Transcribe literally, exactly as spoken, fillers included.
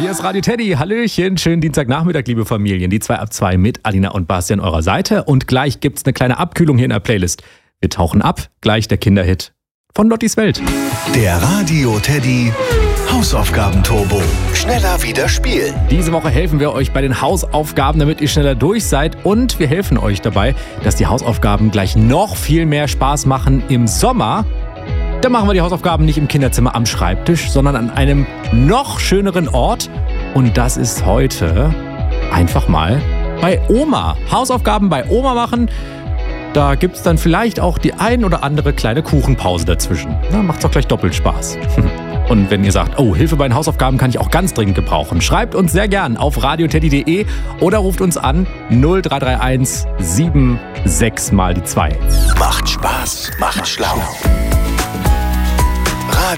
Hier ist Radio Teddy. Hallöchen, schönen Dienstagnachmittag, liebe Familien. Die zwei ab zwei mit Alina und Basti an eurer Seite. Und gleich gibt's eine kleine Abkühlung hier in der Playlist. Wir tauchen ab, gleich der Kinderhit von Lottis Welt. Der Radio Teddy Hausaufgaben-Turbo. Schneller wieder spielen. Diese Woche helfen wir euch bei den Hausaufgaben, damit ihr schneller durch seid. Und wir helfen euch dabei, dass die Hausaufgaben gleich noch viel mehr Spaß machen im Sommer. Da machen wir die Hausaufgaben nicht im Kinderzimmer am Schreibtisch, sondern an einem noch schöneren Ort. Und das ist heute einfach mal bei Oma. Hausaufgaben bei Oma machen. Da gibt's dann vielleicht auch die ein oder andere kleine Kuchenpause dazwischen. Na, macht's doch gleich doppelt Spaß. Und wenn ihr sagt, oh, Hilfe bei den Hausaufgaben kann ich auch ganz dringend gebrauchen, schreibt uns sehr gern auf radioteddy punkt de oder ruft uns an null drei drei eins sieben sechs mal die zwei. Macht Spaß, macht schlau.